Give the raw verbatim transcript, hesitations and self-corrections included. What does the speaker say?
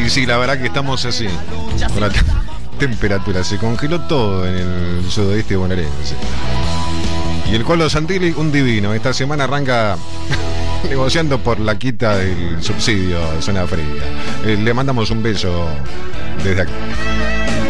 Y sí, la verdad que estamos así, con la te- temperatura, se congeló todo en el sudoeste bonaerense. Y el Colo Santilli, un divino, esta semana arranca negociando por la quita del subsidio a zona fría. Eh, le mandamos un beso desde aquí.